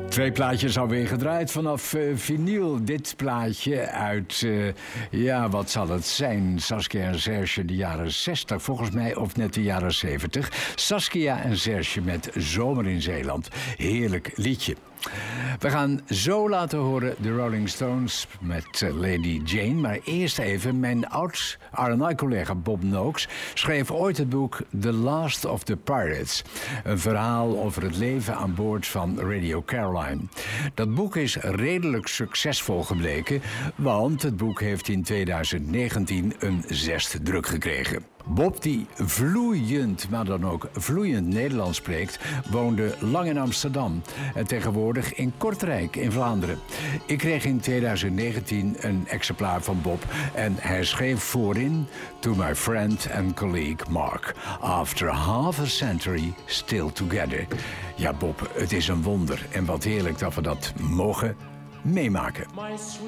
Twee plaatjes alweer gedraaid vanaf vinyl. Dit plaatje uit, wat zal het zijn? Saskia en Serge, de jaren 60 volgens mij, of net de jaren 70. Saskia en Serge met Zomer in Zeeland. Heerlijk liedje. We gaan zo laten horen de Rolling Stones met Lady Jane. Maar eerst even, mijn oud-R&I-collega Bob Noakes schreef ooit het boek The Last of the Pirates. Een verhaal over het leven aan boord van Radio Caroline. Dat boek is redelijk succesvol gebleken, want het boek heeft in 2019 een 6e druk gekregen. Bob, die vloeiend, maar dan ook vloeiend Nederlands spreekt, woonde lang in Amsterdam en tegenwoordig in Kortrijk in Vlaanderen. Ik kreeg in 2019 een exemplaar van Bob en hij schreef voorin: To my friend and colleague Mark, after half a century still together. Ja, Bob, het is een wonder en wat heerlijk dat we dat mogen meemaken.